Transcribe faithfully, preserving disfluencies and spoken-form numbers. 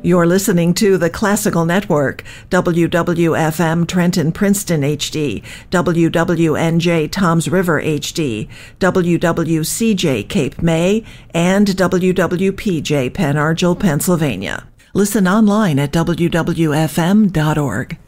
You're listening to the Classical Network, W W F M Trenton Princeton H D, W W N J Toms River H D, W W C J Cape May, and W W P J Penn Argyl, Pennsylvania. Listen online at W W F M dot org.